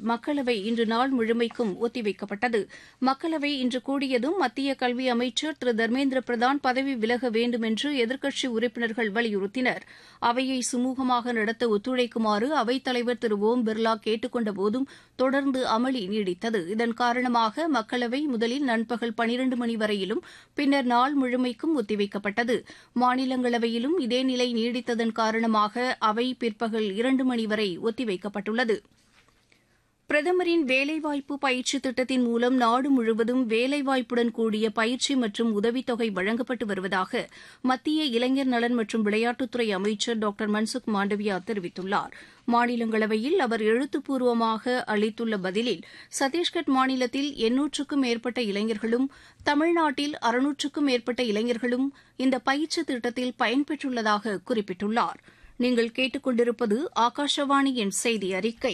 மக்களவை இன்று நாள் முழுமைக்கும் ஒத்திவைக்கப்பட்டது. மக்களவை இன்று கூடியதும் மத்திய கல்வி அமைச்சர் திரு தர்மேந்திர பிரதான் பதவி விலக வேண்டும் என்று எதிர்க்கட்சி உறுப்பினர்கள் வலியுறுத்தினர். அவையை சுமூகமாக நடத்த ஒத்துழைக்குமாறு அவைத்தலைவர் திரு ஓம் பிர்லா கேட்டுக் கொண்டபோதும் தொடர்ந்து அமளி நீடித்தது. இதன் காரணமாக மக்களவை முதலில் நண்பகல் 12 மணி வரையிலும் பின்னர் நாள் முழுமைக்கும் ஒத்திவைக்கப்பட்டது. மாநிலங்களவையிலும் இதே நிலை நீடித்ததன் காரணமாக அவை பிற்பகல் 2 மணி வரை ஒத்திவைக்கப்பட்டுள்ளது. பிரதமரின் வேலைவாய்ப்பு பயிற்சி திட்டத்தின் மூலம் நாடு முழுவதும் வேலைவாய்ப்புடன் கூடிய பயிற்சி மற்றும் உதவித்தொகை வழங்கப்பட்டு வருவதாக மத்திய இளைஞர் நலன் மற்றும் விளையாட்டுத்துறை அமைச்சர் டாக்டர் மன்சுக் மாண்டவியா தெரிவித்துள்ளார். மாநிலங்களவையில் அவர் எழுத்துப்பூர்வமாக அளித்துள்ள பதிலில் சத்தீஸ்கர் மாநிலத்தில் 800க்கும் மேற்பட்ட இளைஞர்களும் தமிழ்நாட்டில் 600க்கும் மேற்பட்ட இளைஞர்களும் இந்த பயிற்சி திட்டத்தில் பயன்பெற்றுள்ளதாக குறிப்பிட்டுள்ளார். நீங்கள் கேட்டுக் கொண்டிருப்பது ஆகாஷவாணியின் செய்தி அறிக்கை.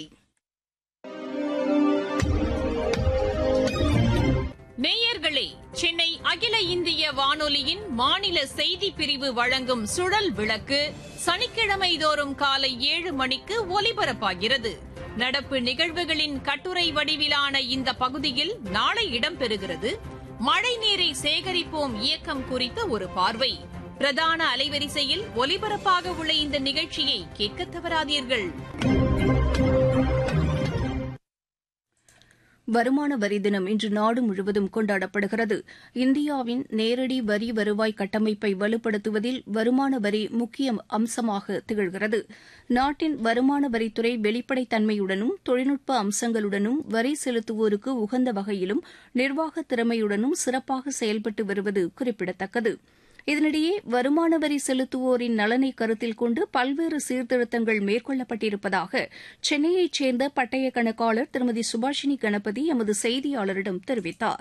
நேயர்களே, சென்னை அகில இந்திய வானொலியின் மாநில செய்திப் பிரிவு வழங்கும் சுழல் விளக்கு சனிக்கிழமை தோறும் காலை 7 மணிக்கு ஒலிபரப்பாகிறது. நடப்பு நிகழ்வுகளின் கட்டுரை வடிவிலான இந்த பகுதியில் நாளை இடம்பெறுகிறது. மழைநீரை சேகரிப்போம் இயக்கம் குறித்த ஒரு பார்வை. பிரதான அலைவரிசையில் ஒலிபரப்பாக உள்ள இந்த நிகழ்ச்சியை கேட்க தவறாதீர்கள். வருமான வரி தினம் இன்று நாடு முழுவதும் கொண்டாடப்படுகிறது. இந்தியாவின் நேரடி வரி வருவாய் கட்டமைப்பை வலுப்படுத்துவதில் வருமான வரி முக்கிய அம்சமாக திகழ்கிறது. நாட்டின் வருமான வரித்துறை வெளிப்படைத்தன்மையுடனும் தொழில்நுட்ப அம்சங்களுடனும் வரி செலுத்துவோருக்கு உகந்த வகையிலும் நிர்வாக திறமையுடனும் சிறப்பாக செயல்பட்டு வருவது குறிப்பிடத்தக்கது. இதனிடையே வருமான வரி செலுத்துவோரின் நலனை கருத்தில் கொண்டு பல்வேறு சீர்திருத்தங்கள் மேற்கொள்ளப்பட்டிருப்பதாக சென்னையைச் சேர்ந்த பட்டய கணக்காளர் திருமதி சுபாஷினி கணபதி எமது செய்தியாளரிடம் தெரிவித்தார்.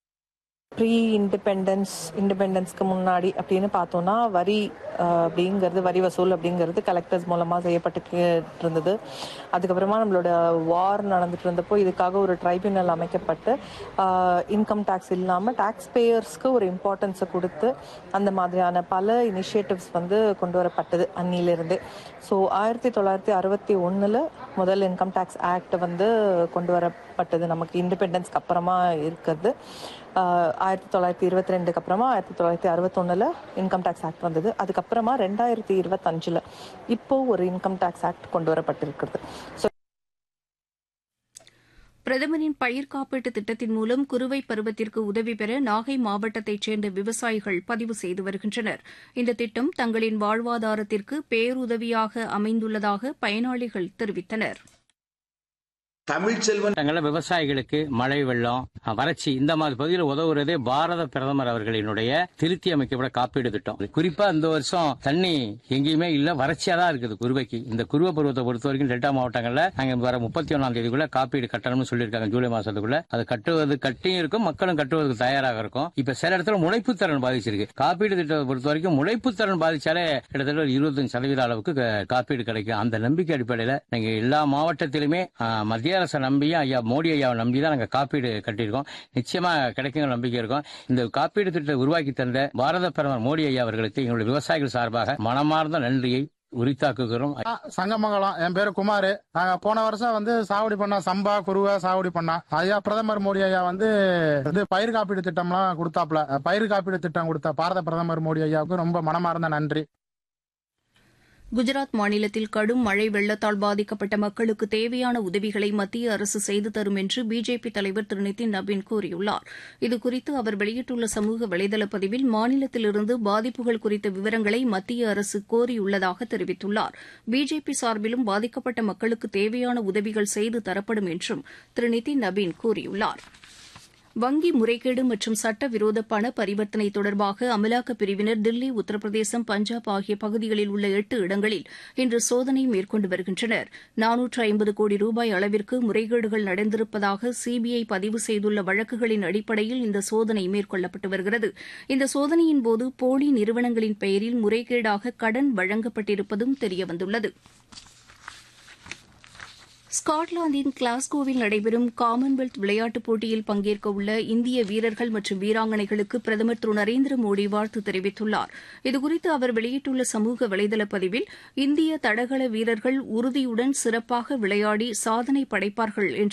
இண்டிபெண்டன்ஸ்க்கு முன்னாடி அப்படின்னு பார்த்தோம்னா வரி அப்படிங்கிறது வரி வசூல் அப்படிங்கிறது கலெக்டர்ஸ் மூலமாக செய்யப்பட்டு இருந்தது. அதுக்கப்புறமா நம்மளோட வார் நடந்துட்டு இருந்தப்போ இதுக்காக ஒரு ட்ரைபியூனல் அமைக்கப்பட்டு இன்கம் டேக்ஸ் இல்லாமல் டாக்ஸ் பேயர்ஸ்க்கு ஒரு இம்பார்ட்டன்ஸை கொடுத்து அந்த மாதிரியான பல இனிஷியேட்டிவ்ஸ் வந்து கொண்டு வரப்பட்டது அன்னிலிருந்தே. ஸோ 1961 முதல் இன்கம் டேக்ஸ் ஆக்ட் வந்து கொண்டு வரப்பட்டது. நமக்கு இண்டிபெண்டன்ஸ்க்கு அப்புறமா இருக்கிறது. 1922 அப்புறமா 1961 இன்கம் டேக்ஸ் ஆக்ட் வந்தது. அதுக்கப்புறமா 2025 இப்போ ஒரு இன்கம் டேக்ஸ் ஆக்ட் கொண்டு வரப்பட்டிருக்கிறது. பிரதமரின் பயிர் காப்பீட்டு திட்டத்தின் மூலம் குறுவை பருவத்திற்கு உதவி பெற நாகை மாவட்டத்தைச் சேர்ந்த விவசாயிகள் பதிவு செய்து வருகின்றனர். இந்த திட்டம் தங்களின் வாழ்வாதாரத்திற்கு பேருதவியாக அமைந்துள்ளதாக பயனாளிகள் தெரிவித்தனர். தமிழ்ச்செல்வன் விவசாயிகளுக்கு மழை வெள்ளம் வறட்சி இந்த மாதிரி பகுதியில் உதவுறதே பாரத பிரதமர் அவர்களினுடைய திருத்தி அமைக்கப்பட்ட காப்பீடு திட்டம். குறிப்பா இந்த வருஷம் தண்ணி எங்கேயுமே இல்ல, வறட்சியா தான் இருக்குது குருவைக்கு. இந்த குருவ பருவத்தை பொறுத்த வரைக்கும் டெல்டா மாவட்டங்கள்ல நாங்க வர 31ஆம் தேதிக்குள்ள காப்பீடு கட்டணும்னு சொல்லியிருக்காங்க. ஜூலை மாசத்துக்குள்ள அது கட்டியும் இருக்கும், மக்களும் கட்டுவதற்கு தயாராக இருக்கும். இப்ப சில இடத்துல முளைப்பு திறன் பாதிச்சிருக்கு. காப்பீடு திட்டத்தை பொறுத்த வரைக்கும் முளைப்பு திறன் பாதிச்சாலே கிட்டத்தட்ட 25% அளவுக்கு காப்பீடு கிடைக்கும். அந்த நம்பிக்கை அடிப்படையில் நாங்க எல்லா மாவட்டத்திலுமே மத்திய அரசை நம்பியும் ஐயா மோடி ஐயாவை நம்பிதான் நாங்க காப்பீடு கட்டியிருக்கோம். நிச்சயமா கிடைக்கும் நம்பிக்கை இருக்கும். இந்த காப்பீடு திட்டத்தை உருவாக்கி தந்த பாரத பிரதமர் மோடி ஐயா அவர்களுக்கு எங்களுடைய விவசாயிகள் சார்பாக மனமார்ந்த நன்றியை உரித்தாக்குகிறோம். சங்கமங்கலம், என் பேரு குமார். நாங்க போன வருஷம் வந்து சாகுடி பண்ண சம்பா குருவை சாகுடி பண்ணா ஐயா பிரதமர் மோடி ஐயா வந்து பயிர் காப்பீடு திட்டம்லாம் கொடுத்தாப்ல. பயிர் காப்பீடு திட்டம் கொடுத்த பாரத பிரதமர் மோடி ஐயாவுக்கு ரொம்ப மனமார்ந்த நன்றி. குஜராத் மாநிலத்தில் கடும் மழை வெள்ளத்தால் பாதிக்கப்பட்ட மக்களுக்கு தேவையான உதவிகளை மத்திய அரசு செய்து தரும் என்று பிஜேபி தலைவர் திரு நிதின் நபீன் கூறியுள்ளார். இதுகுறித்து அவர் வெளியிட்டுள்ள சமூக வலைதள பதிவில் மாநிலத்திலிருந்து பாதிப்புகள் குறித்த விவரங்களை மத்திய அரசு கோரியுள்ளதாக தெரிவித்துள்ளார். பிஜேபி சார்பிலும் பாதிக்கப்பட்ட மக்களுக்கு தேவையான உதவிகள் செய்து தரப்படும் என்றும் திரு நிதின் நபீன் கூறியுள்ளார். வங்கி முறைகேடு மற்றும் சட்டவிரோத பண பரிவர்த்தனை தொடர்பாக அமலாக்கப் பிரிவினர் தில்லி, உத்தரப்பிரதேசம், பஞ்சாப் ஆகிய பகுதிகளில் உள்ள 8 இடங்களில் இன்று சோதனை மேற்கொண்டு வருகின்றனர். 450 கோடி ரூபாய் அளவிற்கு முறைகேடுகள் நடந்திருப்பதாக சிபிஐ பதிவு செய்துள்ள வழக்குகளின் அடிப்படையில் இந்த சோதனை மேற்கொள்ளப்பட்டு வருகிறது. இந்த சோதனையின்போது போலி நிறுவனங்களின் பெயரில் முறைகேடாக கடன் வழங்கப்பட்டிருப்பதும் தெரியவந்துள்ளது. ஸ்காட்லாந்தின் கிளாஸ்கோவில் நடைபெறும் காமன்வெல்த் விளையாட்டுப் போட்டியில் பங்கேற்க உள்ள இந்திய வீரர்கள் மற்றும் வீராங்கனைகளுக்கு பிரதமர் திரு நரேந்திர மோடி வாழ்த்து தெரிவித்துள்ளார். இதுகுறித்து அவர் வெளியிட்டுள்ள சமூக வலைதள பதிவில் இந்திய தடகள வீரர்கள் உறுதியுடன் சிறப்பாக விளையாடி சாதனை படைப்பார்கள் என்று